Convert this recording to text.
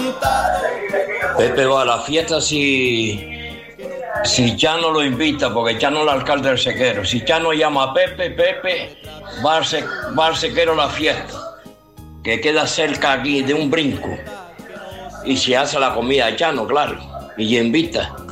Pepe va a la fiesta si Chano lo invita, porque Chano es el alcalde del Sequero. Si Chano llama a Pepe, Pepe va al Sequero a la fiesta, que queda cerca aquí de un brinco. Y se hace la comida de Chano, claro, y invita.